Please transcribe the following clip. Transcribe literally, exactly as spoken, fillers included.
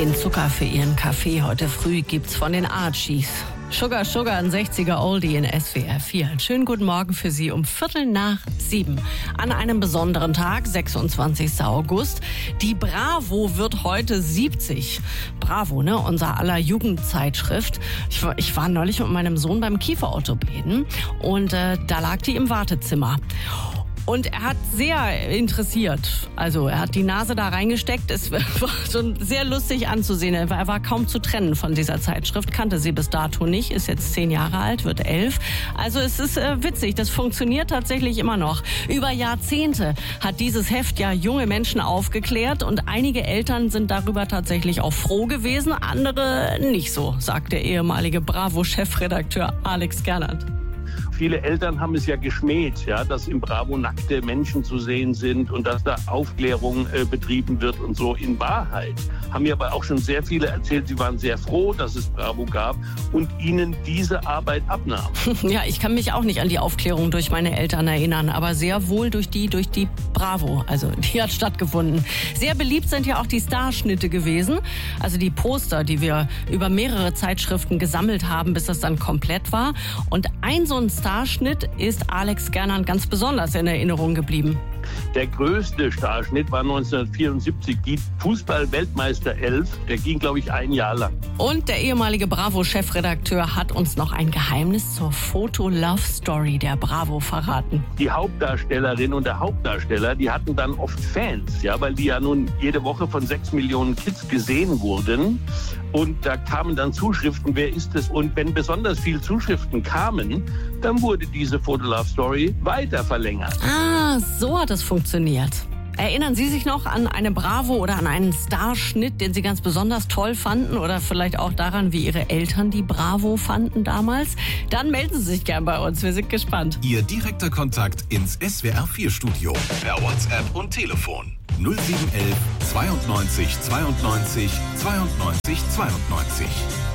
Den Zucker für ihren Kaffee heute früh gibt's von den Archies. Sugar Sugar, ein sechziger Oldie in S W R vier. Einen schönen guten Morgen für Sie um Viertel nach sieben. An einem besonderen Tag, sechsundzwanzigsten August. Die Bravo wird heute siebzig. Bravo, ne? Unser aller Jugendzeitschrift. Ich war, ich war neulich mit meinem Sohn beim Kieferorthopäden und äh, da lag die im Wartezimmer. Und er hat sehr interessiert, also er hat die Nase da reingesteckt, es war schon sehr lustig anzusehen, er war, er war kaum zu trennen von dieser Zeitschrift, kannte sie bis dato nicht, ist jetzt zehn Jahre alt, wird elf. Also es ist äh, witzig, das funktioniert tatsächlich immer noch. Über Jahrzehnte hat dieses Heft ja junge Menschen aufgeklärt und einige Eltern sind darüber tatsächlich auch froh gewesen, andere nicht so, sagt der ehemalige Bravo-Chefredakteur Alex Gernand. Viele Eltern haben es ja geschmäht, ja, dass im Bravo nackte Menschen zu sehen sind und dass da Aufklärung äh, betrieben wird und so. In Wahrheit haben mir aber auch schon sehr viele erzählt, sie waren sehr froh, dass es Bravo gab und ihnen diese Arbeit abnahm. Ja, ich kann mich auch nicht an die Aufklärung durch meine Eltern erinnern, aber sehr wohl durch die, durch die Bravo. Also die hat stattgefunden. Sehr beliebt sind ja auch die Starschnitte gewesen, also die Poster, die wir über mehrere Zeitschriften gesammelt haben, bis das dann komplett war. Und ein so ein Starschnitt ist Alex Gernand ganz besonders in Erinnerung geblieben. Der größte Starschnitt war neunzehnhundertvierundsiebzig, die Fußball-Weltmeister elf. Der ging, glaube ich, ein Jahr lang. Und der ehemalige Bravo-Chefredakteur hat uns noch ein Geheimnis zur Foto-Love-Story der Bravo verraten. Die Hauptdarstellerin und der Hauptdarsteller, die hatten dann oft Fans, ja, weil die ja nun jede Woche von sechs Millionen Kids gesehen wurden. Und da kamen dann Zuschriften, wer ist es? Und wenn besonders viele Zuschriften kamen, dann wurde diese Foto-Love-Story weiter verlängert. Ah, so hat es funktioniert. Erinnern Sie sich noch an eine Bravo oder an einen Starschnitt, den Sie ganz besonders toll fanden? Oder vielleicht auch daran, wie Ihre Eltern die Bravo fanden damals? Dann melden Sie sich gern bei uns, wir sind gespannt. Ihr direkter Kontakt ins S W R vier Studio per WhatsApp und Telefon null sieben eins eins zweiundneunzig zweiundneunzig zweiundneunzig zweiundneunzig.